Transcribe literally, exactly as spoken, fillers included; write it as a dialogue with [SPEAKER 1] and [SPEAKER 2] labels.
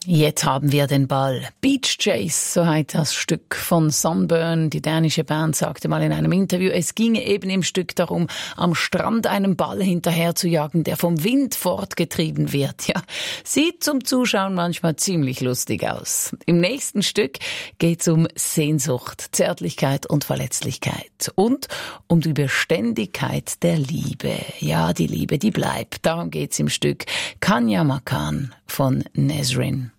[SPEAKER 1] Jetzt haben wir den Ball. Beach Chase, so heißt das Stück von Sunburn. Die dänische Band sagte mal in einem Interview, es ginge eben im Stück darum, am Strand einen Ball hinterher zu jagen, der vom Wind fortgetrieben wird. Ja, sieht zum Zuschauen manchmal ziemlich lustig aus. Im nächsten Stück geht's um Sehnsucht, Zärtlichkeit und Verletzlichkeit und um die Beständigkeit der Liebe. Ja, die Liebe, die bleibt. Darum geht's im Stück Kanya Makan von Nesrin.